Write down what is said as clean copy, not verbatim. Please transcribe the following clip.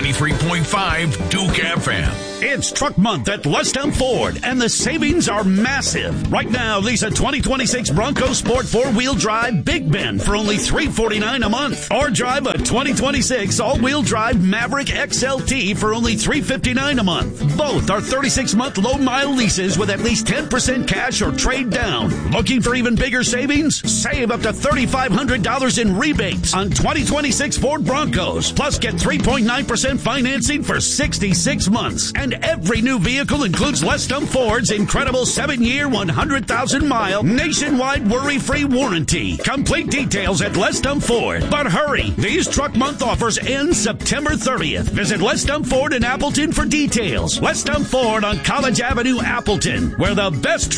93.5 Duke FM. It's Truck Month at Lestham Ford, and the savings are massive. Right now, lease a 2026 Bronco Sport 4-wheel drive Big Bend for only $349 a month. Or drive a 2026 all-wheel drive Maverick XLT for only $359 a month. Both are 36-month low-mile leases with at least 10% cash or trade down. Looking for even bigger savings? Save up to $3,500 in rebates on 2026 Ford Broncos. Plus, get 3.9% financing for 66 months. And every new vehicle includes Lestham Ford's incredible 7-year, 100,000-mile nationwide worry-free warranty. Complete details at Lestham Ford. But hurry, these Truck Month offers end September 30th. Visit Lestham Ford in Appleton for details. Lestham Ford on College Avenue, Appleton, where the best